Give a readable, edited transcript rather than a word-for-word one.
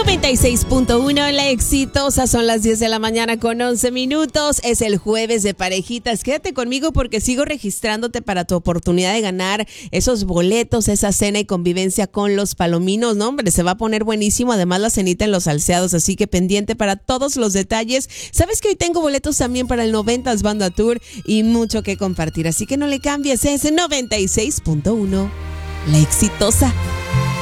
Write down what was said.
96.1, la exitosa, son las 10 de la mañana con 11 minutos. Es el jueves de parejitas. Quédate conmigo porque sigo registrándote para tu oportunidad de ganar esos boletos, esa cena y convivencia con los palominos. No, hombre, se va a poner buenísimo. Además, la cenita en los Salceados, así que pendiente para todos los detalles. Sabes que hoy tengo boletos también para el 90s Banda Tour y mucho que compartir. Así que no le cambies, es 96.1, la exitosa.